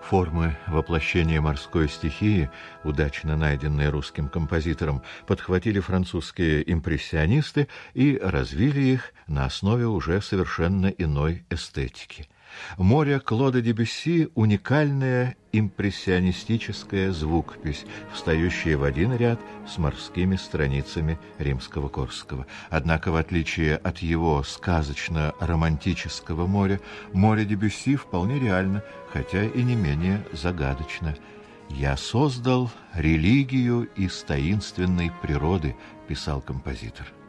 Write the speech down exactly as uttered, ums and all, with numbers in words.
Формы воплощения морской стихии, удачно найденные русским композитором, подхватили французские импрессионисты и развили их на основе уже совершенно иной эстетики. «Море» Клода Дебюсси — уникальная импрессионистическая звукопись, встающая в один ряд с морскими страницами Римского-Корсакова. Однако, в отличие от его сказочно-романтического «Моря», «Море» Дебюсси вполне реально, хотя и не менее загадочно. «Я создал религию из таинственной природы», — писал композитор.